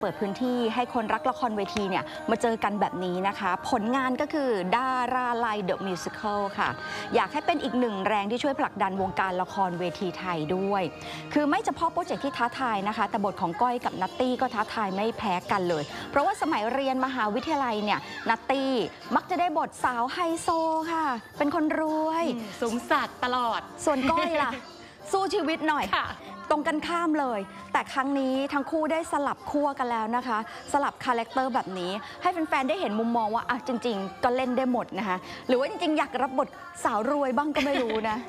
เปิดพื้นที่ให้คนรักละครเวทีเนี่ยมาเจอกันแบบนี้นะคะ ผลงานก็คือดาราลัยเดอะมิวสิควลค่ะอยากให้เป็นอีกหนึ่งแรงที่ช่วยผลักดันวงการละครเวทีไทยด้วยคือไม่เฉพาะโปรเจกต์ที่ท้าทายนะคะแต่บทของก้อยกับนัตตี้ก็ท้าทายไม่แพ้กันเลยเพราะว่าสมัยเรียนมหาวิทยาลัยเนี่ยนัตตี้มักจะได้บทสาวไฮโซค่ะเป็นคนรวยสูงสักตลอดส่วนก้อยล่ะ สู้ชีวิตหน่อยตรงกันข้ามเลยแต่ครั้งนี้ทั้งคู่ได้สลับขั้วกันแล้วนะคะสลับคาแรคเตอร์แบบนี้ให้แฟนๆได้เห็นมุมมองว่าจริงๆก็เล่นได้หมดนะคะหรือว่าจริงๆอยากรับบทสาวรวยบ้างก็ไม่รู้นะ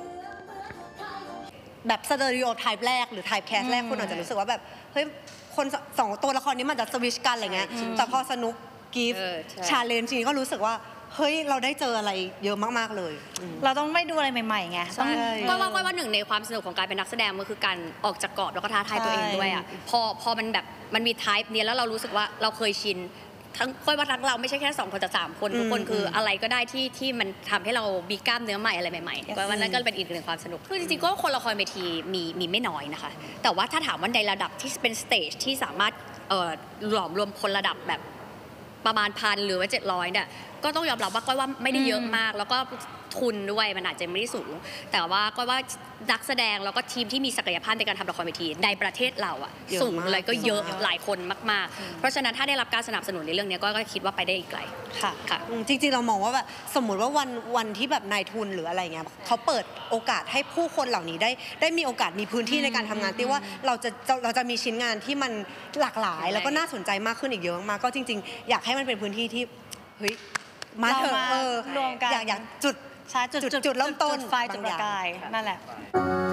แบบสเตอริโอไทป์แรกหรือไทป์แคสแรกคนอาจจะรู้สึกว่าแบบเฮ้ยคนสองตัวละครนี้มันจะสวิชกันอะไรเงี้ยแต่พอสนุกกิฟต์ชาเลนจ์จริงก็รู้สึกว่าเฮ้ยเราได้เจออะไรเยอะมากๆเลยเราต้องไม่ดูอะไรใหม่ๆไงก็ว่าหนึ่งในความสนุกของการเป็นนักแสดงมันคือการออกจากกรอบแล้วก็ท้าทายตัวเองด้วยอ่ะพอมันแบบมันมีไทป์เนี้ยแล้วเรารู้สึกว่าเราเคยชินทั้งค่อยว่าทั้งเราไม่ใช่แค่2คนแต่3คนทุกคนคืออะไรก็ได้ที่มันทำให้เรามีกล้ามเนื้อใหม่อะไรใหม่ๆก็วันนั้นก็เป็นอีกหนึ่งความสนุกคือจริงๆก็คนละครเวทีมีไม่น้อยนะคะแต่ว่าถ้าถามว่าในระดับที่เป็นสเตจที่สามารถหลอมรวมคนระดับแบบประมาณ1,000หรือว่า700เนี่ยก็ต้องยอมรับว่าก้อยว่าไม่ได้เยอะมากแล้วก็ทุนด้วยมันอาจจะไม่ได้สูงแต่ว่าก้อยว่านักแสดงแล้วก็ทีมที่มีศักยภาพในการทำละครเวทีในประเทศเราอะสูงเลยก็เยอะหลายคนมากๆเพราะฉะนั้นถ้าได้รับการสนับสนุนในเรื่องนี้ก็คิดว่าไปได้อีกไกลค่ะจริงๆเรามองว่าแบบสมมุติว่าวันที่แบบนายทุนหรืออะไรเงี้ยเขาเปิดโอกาสให้ผู้คนเหล่านี้ได้มีโอกาสมีพื้นที่ในการทำงานที่ว่าเราจะมีชิ้นงานที่มันหลากหลายแล้วก็น่าสนใจมากขึ้นอีกเยอะมากก็จริงๆอยากให้มันเป็นพื้นที่ที่เฮ้ยมาเถอะรวมกันอยากจุดเริ่มต้นจุดไฟจุดประกายนั่นแหละ